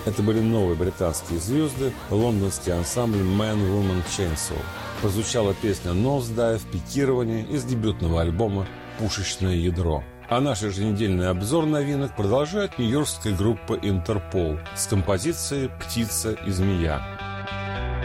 Это были новые британские звезды, лондонский ансамбль Man Woman Chainsaw. Прозвучала песня «Nosedive», «Пикирование» из дебютного альбома «Пушечное ядро». А наш еженедельный обзор новинок продолжает нью-йоркская группа «Интерпол» с композицией «Птица и змея».